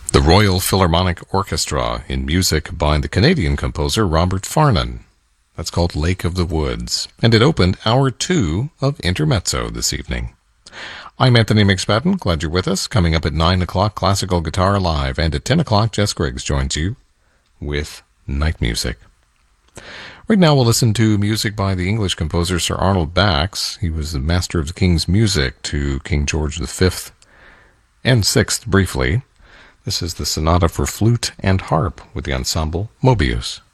The Royal Philharmonic Orchestra in music by the Canadian composer Robert Farnon. That's called Lake of the Woods, and it opened Hour 2 of Intermezzo this evening. I'm Anthony McSpadden. Glad you're with us. Coming up at 9 o'clock, Classical Guitar Live, and at 10 o'clock, Jess Griggs joins you with Night Music. Right now we'll listen to music by the English composer Sir Arnold Bax. He was the master of the King's music to King George V and VI briefly. This is the Sonata for Flute and Harp with the ensemble Mobius.